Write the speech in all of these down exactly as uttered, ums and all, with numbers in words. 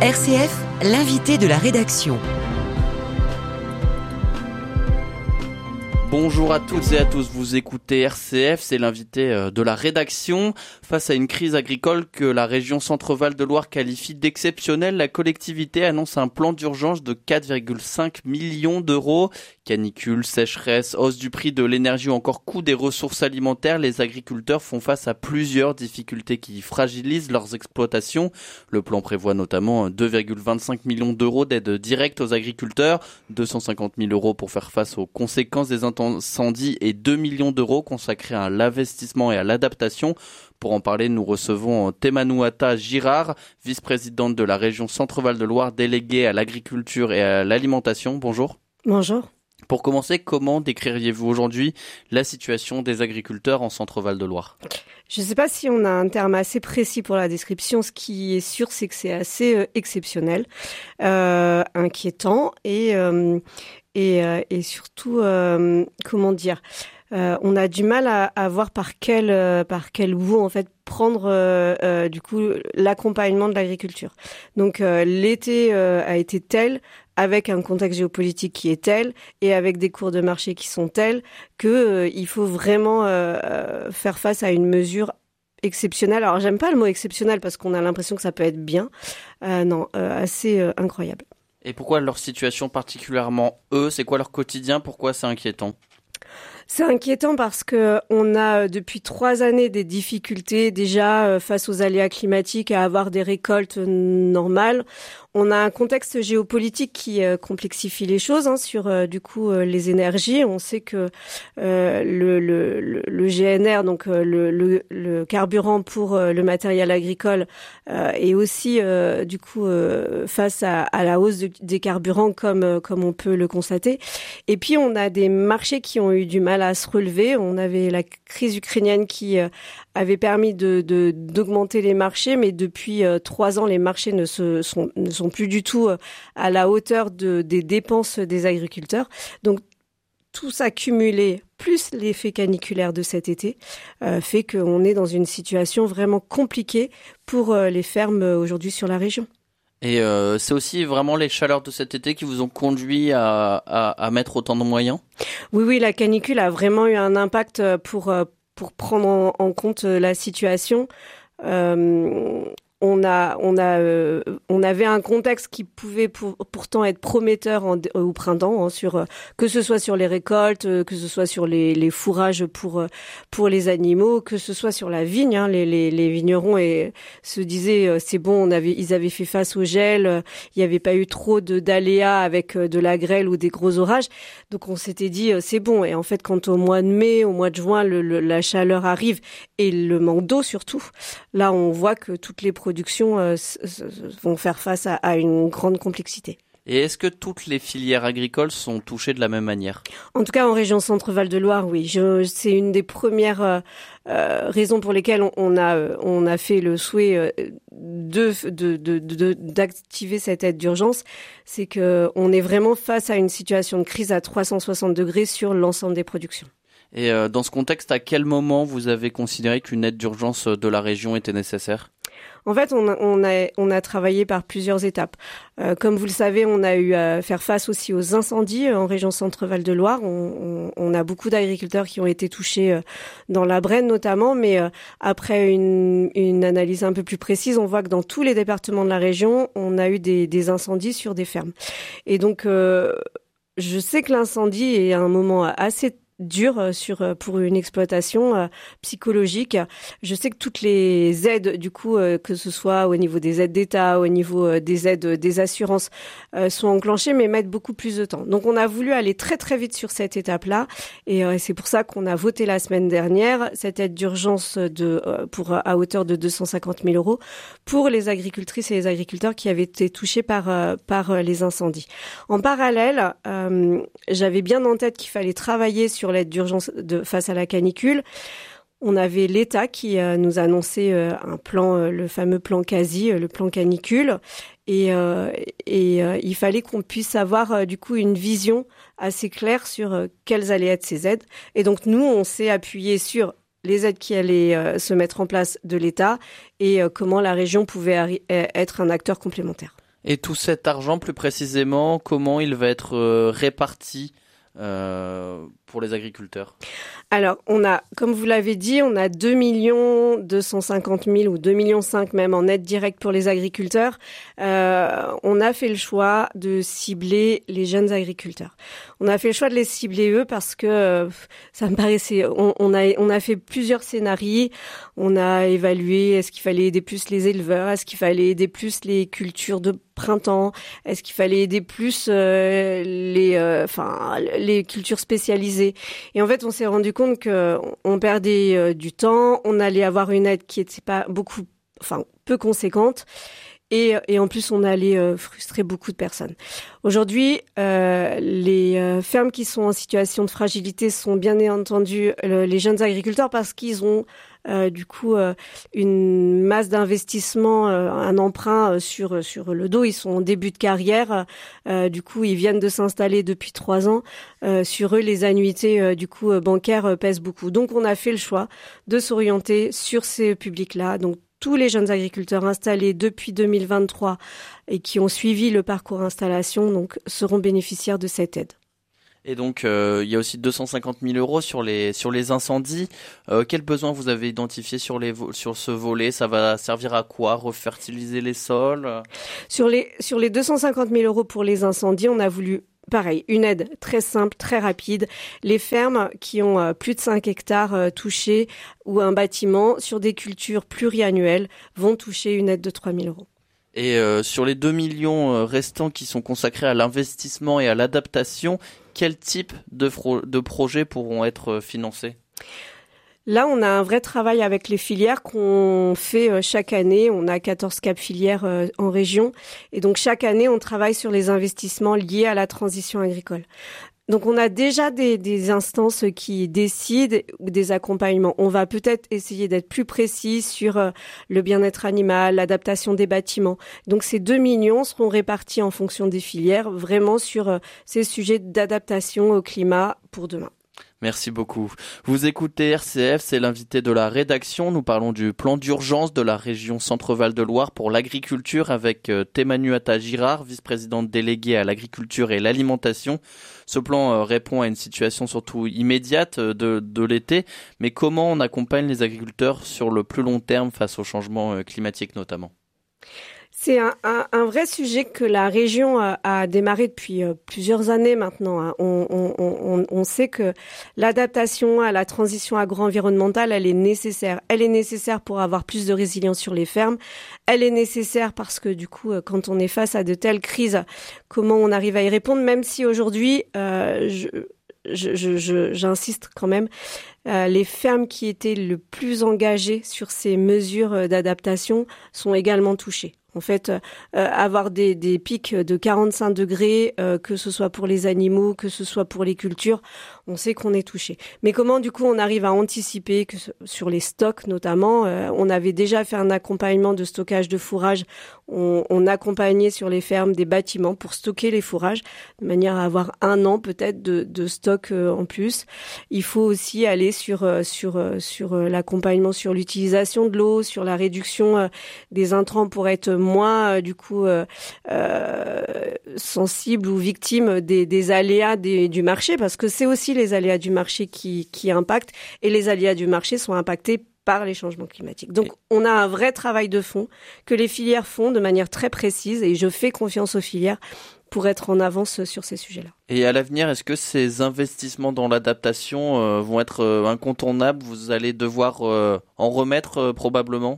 R C F, l'invité de la rédaction. Bonjour à toutes et à tous, vous écoutez R C F, c'est l'invité de la rédaction. Face à une crise agricole que la région Centre-Val de Loire qualifie d'exceptionnelle, la collectivité annonce un plan d'urgence de quatre virgule cinq millions d'euros. Canicule, sécheresse, hausse du prix de l'énergie ou encore coût des ressources alimentaires, les agriculteurs font face à plusieurs difficultés qui fragilisent leurs exploitations. Le plan prévoit notamment deux virgule vingt-cinq millions d'euros d'aide directe aux agriculteurs, deux cent cinquante mille euros pour faire face aux conséquences des incendies et deux millions d'euros consacrés à l'investissement et à l'adaptation. Pour en parler, nous recevons Temanouata Girard, vice-présidente de la région Centre-Val de Loire, déléguée à l'agriculture et à l'alimentation. Bonjour. Bonjour. Pour commencer, comment décririez-vous aujourd'hui la situation des agriculteurs en Centre-Val de Loire ? Je ne sais pas si on a un terme assez précis pour la description. Ce qui est sûr, c'est que c'est assez euh, exceptionnel, euh, inquiétant et, euh, et, euh, et surtout, euh, comment dire, euh, on a du mal à, à voir par quel, euh, par quel bout en fait prendre euh, euh, du coup l'accompagnement de l'agriculture. Donc euh, l'été euh, a été tel, avec un contexte géopolitique qui est tel et avec des cours de marché qui sont tels que euh, il faut vraiment euh, faire face à une mesure exceptionnelle. Alors j'aime pas le mot exceptionnel parce qu'on a l'impression que ça peut être bien. Euh, non, euh, assez euh, incroyable. Et pourquoi leur situation particulièrement eux ? C'est quoi leur quotidien ? Pourquoi c'est inquiétant ? C'est inquiétant parce que on a depuis trois années des difficultés déjà face aux aléas climatiques à avoir des récoltes normales. On a un contexte géopolitique qui euh, complexifie les choses hein, sur euh, du coup euh, les énergies. On sait que euh, le, le, le, le G N R, donc euh, le, le, le carburant pour euh, le matériel agricole, euh, est aussi euh, du coup euh, face à, à la hausse de, des carburants comme euh, comme on peut le constater. Et puis on a des marchés qui ont eu du mal à se relever. On avait la crise ukrainienne qui euh, avait permis de, de d'augmenter les marchés, mais depuis euh, trois ans les marchés ne se sont ne sont plus du tout à la hauteur de, des dépenses des agriculteurs. Donc, tout ça cumulé, plus l'effet caniculaire de cet été, euh, fait qu'on est dans une situation vraiment compliquée pour euh, les fermes aujourd'hui sur la région. Et euh, c'est aussi vraiment les chaleurs de cet été qui vous ont conduit à, à, à mettre autant de moyens ? Oui, oui, la canicule a vraiment eu un impact pour, pour prendre en, en compte la situation. Euh, On a, on a, euh, on avait un contexte qui pouvait pour, pourtant être prometteur en, au printemps, hein, sur euh, que ce soit sur les récoltes, euh, que ce soit sur les, les fourrages pour euh, pour les animaux, que ce soit sur la vigne. Hein, les, les, les vignerons et, se disaient euh, c'est bon, on avait, ils avaient fait face au gel, euh, il n'y avait pas eu trop de d'aléas avec euh, de la grêle ou des gros orages, donc on s'était dit euh, c'est bon. Et en fait, quand au mois de mai, au mois de juin, le, le, la chaleur arrive et le manque d'eau surtout, là on voit que toutes les productions euh, vont faire face à, à une grande complexité. Et est-ce que toutes les filières agricoles sont touchées de la même manière ? En tout cas, en région Centre-Val de Loire, oui. Je, c'est une des premières euh, euh, raisons pour lesquelles on, on a euh, on a fait le souhait euh, de, de, de, de d'activer cette aide d'urgence. C'est que on est vraiment face à une situation de crise à trois cent soixante degrés sur l'ensemble des productions. Et euh, dans ce contexte, à quel moment vous avez considéré qu'une aide d'urgence de la région était nécessaire ? En fait, on a, on a, on a travaillé par plusieurs étapes. Euh, comme vous le savez, on a eu à faire face aussi aux incendies en région Centre-Val de Loire. On, on, on a beaucoup d'agriculteurs qui ont été touchés dans la Brenne notamment, mais après une, une analyse un peu plus précise, on voit que dans tous les départements de la région, on a eu des, des incendies sur des fermes. Et donc, euh, je sais que l'incendie est un moment assez dur sur pour une exploitation euh, psychologique. Je sais que toutes les aides, du coup, euh, que ce soit au niveau des aides d'État, au niveau euh, des aides des assurances, euh, sont enclenchées, mais mettent beaucoup plus de temps. Donc, on a voulu aller très très vite sur cette étape-là, et euh, c'est pour ça qu'on a voté la semaine dernière cette aide d'urgence de euh, pour à hauteur de deux cent cinquante mille euros pour les agricultrices et les agriculteurs qui avaient été touchés par euh, par les incendies. En parallèle, euh, j'avais bien en tête qu'il fallait travailler sur Sur l'aide d'urgence de, face à la canicule. On avait l'État qui euh, nous annonçait euh, un plan, euh, le fameux plan quasi, euh, le plan canicule. Et, euh, et euh, il fallait qu'on puisse avoir euh, du coup une vision assez claire sur euh, quelles allaient être ces aides. Et donc nous, on s'est appuyé sur les aides qui allaient euh, se mettre en place de l'État et euh, comment la région pouvait arri- être un acteur complémentaire. Et tout cet argent, plus précisément, comment il va être euh, réparti euh, pour les agriculteurs? Alors, on a, comme vous l'avez dit, on a deux millions deux cent cinquante mille ou deux millions cinq même en aide directe pour les agriculteurs. Euh, on a fait le choix de cibler les jeunes agriculteurs. On a fait le choix de les cibler eux parce que euh, ça me paraissait, on, on a on a fait plusieurs scénarios. On a évalué est-ce qu'il fallait aider plus les éleveurs, est-ce qu'il fallait aider plus les cultures de printemps, est-ce qu'il fallait aider plus euh, les euh, enfin les cultures spécialisées. Et en fait, on s'est rendu compte que on perdait euh, du temps, on allait avoir une aide qui était pas beaucoup enfin peu conséquente. Et, et en plus, on allait euh, frustrer beaucoup de personnes. Aujourd'hui, euh, les euh, fermes qui sont en situation de fragilité sont bien entendu le, les jeunes agriculteurs parce qu'ils ont euh, du coup euh, une masse d'investissement, euh, un emprunt euh, sur sur le dos. Ils sont en début de carrière. Euh, du coup, ils viennent de s'installer depuis trois ans. Euh, sur eux, les annuités euh, du coup euh, bancaires euh, pèsent beaucoup. Donc, on a fait le choix de s'orienter sur ces publics-là. Donc tous les jeunes agriculteurs installés depuis deux mille vingt-trois et qui ont suivi le parcours installation donc, seront bénéficiaires de cette aide. Et donc, euh, il y a aussi deux cent cinquante mille euros sur les, sur les incendies. Euh, quels besoins vous avez identifiés sur, les, sur ce volet? Ça va servir à quoi? Refertiliser les sols? Sur les, sur les deux cent cinquante mille euros pour les incendies, on a voulu pareil, une aide très simple, très rapide. Les fermes qui ont euh, plus de cinq hectares euh, touchés ou un bâtiment sur des cultures pluriannuelles vont toucher une aide de trois mille euros. Et euh, sur les deux millions restants qui sont consacrés à l'investissement et à l'adaptation, quel type de, fro- de projets pourront être financés? Là, on a un vrai travail avec les filières qu'on fait chaque année. On a quatorze cap filières en région. Et donc, chaque année, on travaille sur les investissements liés à la transition agricole. Donc, on a déjà des, des instances qui décident des accompagnements. On va peut-être essayer d'être plus précis sur le bien-être animal, l'adaptation des bâtiments. Donc, ces deux millions seront répartis en fonction des filières, vraiment sur ces sujets d'adaptation au climat pour demain. Merci beaucoup. Vous écoutez R C F, c'est l'invité de la rédaction. Nous parlons du plan d'urgence de la région Centre-Val de Loire pour l'agriculture avec Temanuata Girard, vice-présidente déléguée à l'agriculture et l'alimentation. Ce plan répond à une situation surtout immédiate de, de l'été, mais comment on accompagne les agriculteurs sur le plus long terme face au changement climatique notamment? C'est un, un, un vrai sujet que la région a, a démarré depuis euh, plusieurs années maintenant. Hein. On, on, on, on sait que l'adaptation à la transition agro-environnementale, elle est nécessaire. Elle est nécessaire pour avoir plus de résilience sur les fermes. Elle est nécessaire parce que du coup, quand on est face à de telles crises, comment on arrive à y répondre, même si aujourd'hui, euh, je, je, je, je, j'insiste quand même, Euh, les fermes qui étaient le plus engagées sur ces mesures d'adaptation sont également touchées. En fait, euh, avoir des, des pics de quarante-cinq degrés, euh, que ce soit pour les animaux, que ce soit pour les cultures, on sait qu'on est touché. Mais comment, du coup, on arrive à anticiper que sur les stocks, notamment, euh, on avait déjà fait un accompagnement de stockage de fourrage. On, on accompagnait sur les fermes des bâtiments pour stocker les fourrages, de manière à avoir un an peut-être de, de stock euh, en plus. Il faut aussi aller sur sur sur l'accompagnement sur l'utilisation de l'eau, sur la réduction des intrants pour être moins du coup euh, euh, sensible ou victime des, des aléas des, du marché, parce que c'est aussi les aléas du marché qui qui impactent, et les aléas du marché sont impactés par les changements climatiques. Donc, on a un vrai travail de fond que les filières font de manière très précise, et je fais confiance aux filières pour être en avance sur ces sujets-là. Et à l'avenir, est-ce que ces investissements dans l'adaptation euh, vont être euh, incontournables? Vous allez devoir euh, en remettre euh, probablement?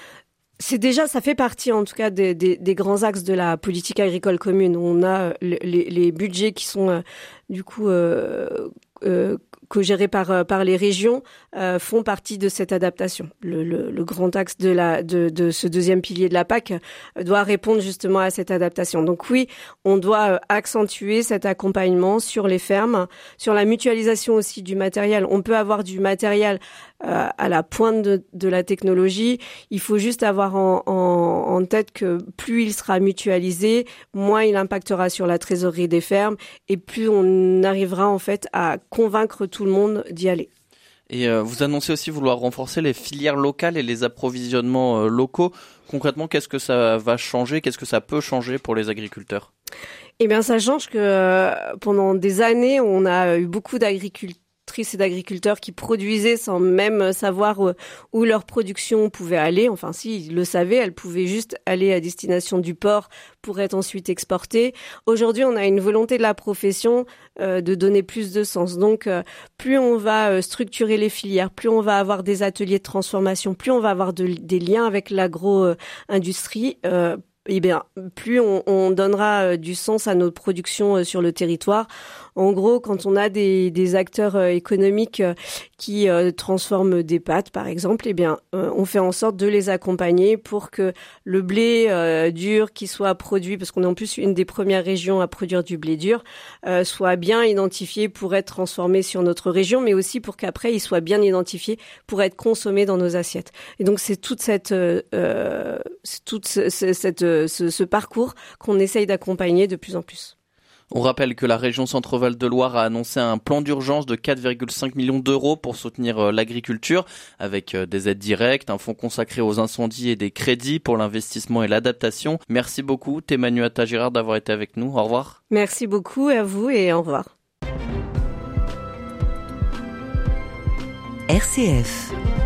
C'est déjà, ça fait partie en tout cas des, des, des grands axes de la politique agricole commune. On a les, les budgets qui sont euh, du coup euh, euh, co-gérés par par les régions euh, font partie de cette adaptation. Le, le, le grand axe de la de, de ce deuxième pilier de la P A C doit répondre justement à cette adaptation. Donc oui, on doit accentuer cet accompagnement sur les fermes, sur la mutualisation aussi du matériel. On peut avoir du matériel euh, à la pointe de, de la technologie. Il faut juste avoir en, en, en tête que plus il sera mutualisé, moins il impactera sur la trésorerie des fermes, et plus on arrivera en fait à convaincre tout le monde d'y aller. Et euh, vous annoncez aussi vouloir renforcer les filières locales et les approvisionnements euh, locaux. Concrètement, qu'est-ce que ça va changer? Qu'est-ce que ça peut changer pour les agriculteurs? Eh bien, ça change que euh, pendant des années, on a eu beaucoup d'agriculteurs et d'agriculteurs qui produisaient sans même savoir où leur production pouvait aller. Enfin, si, ils le savaient, elle pouvait juste aller à destination du port pour être ensuite exportée. Aujourd'hui, on a une volonté de la profession euh, de donner plus de sens. Donc, euh, plus on va euh, structurer les filières, plus on va avoir des ateliers de transformation, plus on va avoir de, des liens avec l'agro-industrie, euh, eh bien, plus on, on donnera du sens à notre production sur le territoire. En gros, quand on a des, des acteurs économiques qui euh, transforment des pâtes, par exemple, eh bien, euh, on fait en sorte de les accompagner pour que le blé euh, dur qui soit produit, parce qu'on est en plus une des premières régions à produire du blé dur, euh, soit bien identifié pour être transformé sur notre région, mais aussi pour qu'après il soit bien identifié pour être consommé dans nos assiettes. Et donc c'est toute cette, euh, c'est toute ce, cette, ce, ce parcours qu'on essaye d'accompagner de plus en plus. On rappelle que la région Centre-Val de Loire a annoncé un plan d'urgence de quatre virgule cinq millions d'euros pour soutenir l'agriculture, avec des aides directes, un fonds consacré aux incendies et des crédits pour l'investissement et l'adaptation. Merci beaucoup, Thémanuata Girard, d'avoir été avec nous. Au revoir. Merci beaucoup à vous et au revoir. R C F